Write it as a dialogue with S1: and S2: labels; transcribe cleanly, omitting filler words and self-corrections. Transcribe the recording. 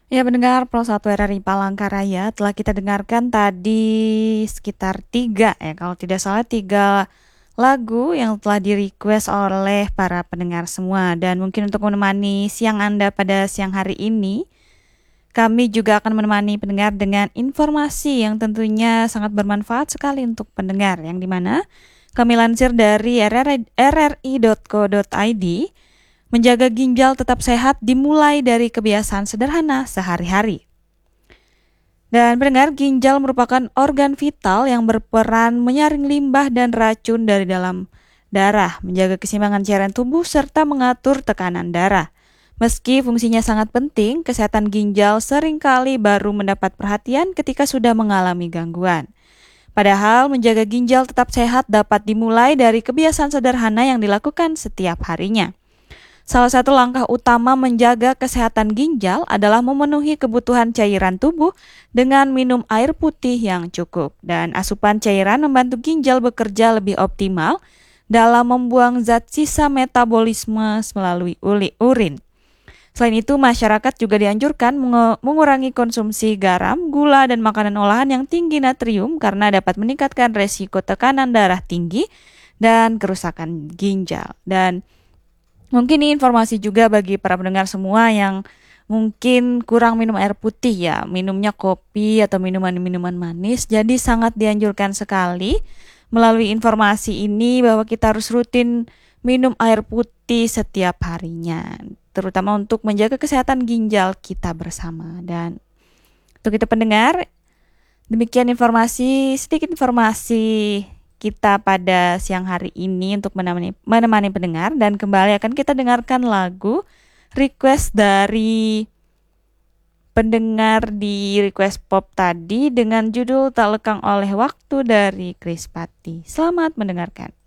S1: Ya, pendengar Pro 1 RRI Palangkaraya telah kita dengarkan tadi sekitar 3 ya, kalau tidak salah 3 lagu yang telah di-request oleh para pendengar semua. Dan mungkin untuk menemani siang Anda pada siang hari ini, kami juga akan menemani pendengar dengan informasi yang tentunya sangat bermanfaat sekali untuk pendengar, yang dimana kami lansir dari rri.co.id. Menjaga ginjal tetap sehat dimulai dari kebiasaan sederhana sehari-hari. Dan pendengar, ginjal merupakan organ vital yang berperan menyaring limbah dan racun dari dalam darah, menjaga keseimbangan cairan tubuh, serta mengatur tekanan darah. Meski fungsinya sangat penting, kesehatan ginjal seringkali baru mendapat perhatian ketika sudah mengalami gangguan. Padahal menjaga ginjal tetap sehat dapat dimulai dari kebiasaan sederhana yang dilakukan setiap harinya. Salah satu langkah utama menjaga kesehatan ginjal adalah memenuhi kebutuhan cairan tubuh dengan minum air putih yang cukup. Dan asupan cairan membantu ginjal bekerja lebih optimal dalam membuang zat sisa metabolisme melalui urin. Selain itu, masyarakat juga dianjurkan mengurangi konsumsi garam, gula, dan makanan olahan yang tinggi natrium karena dapat meningkatkan resiko tekanan darah tinggi dan kerusakan ginjal. Dan mungkin ini informasi juga bagi para pendengar semua yang mungkin kurang minum air putih ya, minumnya kopi atau minuman-minuman manis. Jadi sangat dianjurkan sekali melalui informasi ini bahwa kita harus rutin minum air putih setiap harinya, terutama untuk menjaga kesehatan ginjal kita bersama. Dan untuk kita pendengar, demikian sedikit informasi kita pada siang hari ini untuk menemani pendengar, dan kembali akan kita dengarkan lagu request dari pendengar di request pop tadi dengan judul Tak Lekang Oleh Waktu dari Chris Patti. Selamat mendengarkan.